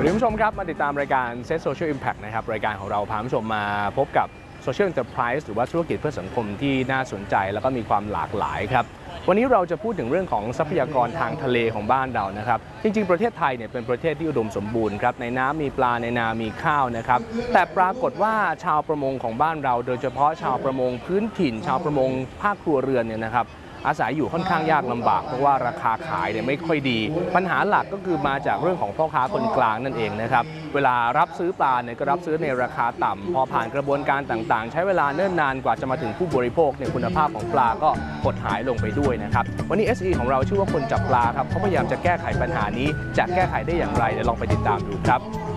วัสดีผู้ชมครับมาติดตามรายการ Set Social Impact นะครับรายการของเราพาผู้ชมมาพบกับ Social Enterprise หรือว่าธุรกิจเพื่อสังคมที่น่าสนใจแล้วก็มีความหลากหลายครับวันนี้เราจะพูดถึงเรื่องของทรัพยากรทางทะเลของบ้านเรานะครับจริงๆประเทศไทยเนี่ยเป็นประเทศที่อุดมสมบูรณ์ครับในน้ำมีปลาในนามีข้าวนะครับแต่ปรากฏว่าชาวประมงของบ้านเราโดยเฉพาะชาวประมงพื้นถิ่นชาวประมงภาคครัวเรือนเนี่ยนะครับอาศัยอยู่ค่อนข้างยากลำบากเพราะว่าราคาขายเนี่ยไม่ค่อยดีปัญหาหลักก็คือมาจากเรื่องของพ่อค้าคนกลางนั่นเองนะครับเวลารับซื้อปลาเนี่ยก็รับซื้อในราคาต่ำพอผ่านกระบวนการต่างๆใช้เวลาเนิ่นนานกว่าจะมาถึงผู้บริโภคเนี่ยคุณภาพของปลาก็หดหายลงไปด้วยนะครับวันนี้ SE ของเราชื่อว่าคนจับปลาครับเขาพยายามจะแก้ไขปัญหานี้จะแก้ไขได้อย่างไรเดี๋ยวลองไปติดตามดูครับ